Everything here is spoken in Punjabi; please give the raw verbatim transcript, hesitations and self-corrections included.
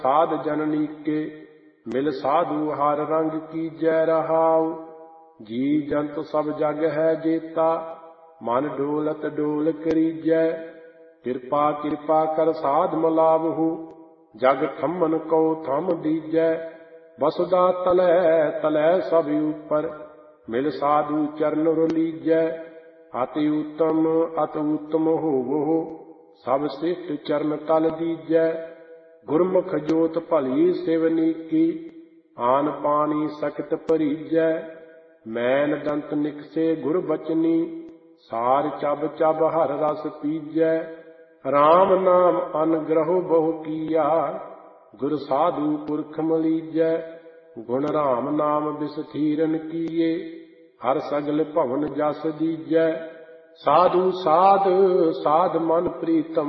ਸਾਧ ਜਨਨੀ ਕੇ ਮਿਲ ਸਾਧੂ ਹਰ ਰੰਗ ਕੀਜੈ ਰਹਾਉ। ਜੀ ਜੰਤ ਸਭ ਜਗ ਹੈ ਜੇਤਾ ਮਨ ਡੋਲਤ ਡੋਲ ਕਰੀਜੈ। ਕਿਰਪਾ ਕਿਰਪਾ ਕਰ ਸਾਧ ਮਲਾਵਹੂ ਜਗ ਥੰਮਨ ਕੋ ਥੰਮ ਦੀਜੈ। ਬਸਦਾ ਤਲੈ ਤਲੈ ਸਭ ਉਪਰ ਮਿਲ ਸਾਧੂ ਚਰਨ ਰਲੀਜੈ। ਅਤਿ ਉਤਮ ਅਤਿ ਉਤਮ ਹੋਵੋ ਸਭ ਸਿੱਧ ਚਰਨ ਤਲ ਦੀਜੈ। ਗੁਰਮੁਖ ਜੋਤ ਭਲੀ ਸਿਵਨੀ ਕੀ ਆਨ ਪਾਣੀ ਸਕਤ ਭਰੀਜੈ। ਮੈਨ ਦੰਤ ਨਿਕਸੇ ਗੁਰ ਬਚਨੀ ਸਾਰ ਚਬ ਚਬ ਹਰ ਰਸ ਪੀਜੈ। ਰਾਮ ਨਾਮ ਅਨਗ੍ਰਹੁ ਬਹੁ ਕੀਆ ਗੁਰ ਸਾਧੂ ਪੁਰਖ ਮਲੀਜੈ। ਗੁਣ ਰਾਮ ਨਾਮ ਬਿਸਥੀਰਨ ਕੀਏ ਹਰ ਸਗਲ ਭਵਨ ਜਸ ਦੀਜੈ। ਸਾਧੂ ਸਾਧ ਸਾਧ ਮਨ ਪ੍ਰੀਤਮ